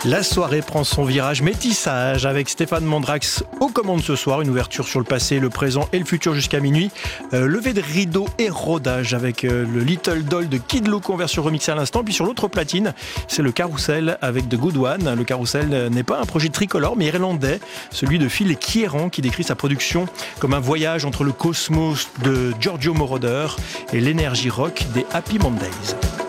La soirée prend son virage métissage avec Stéphane Mandrax aux commandes ce soir. Une ouverture sur le passé, le présent et le futur jusqu'à minuit. Levé de rideau et rodage avec le Little Doll de Kid Loco en version remixée à l'instant. Puis sur l'autre platine, c'est le Carousel avec The Good One. Le Carousel n'est pas un projet tricolore mais irlandais, celui de Phil Kieran qui décrit sa production comme un voyage entre le cosmos de Giorgio Moroder et l'énergie rock des Happy Mondays.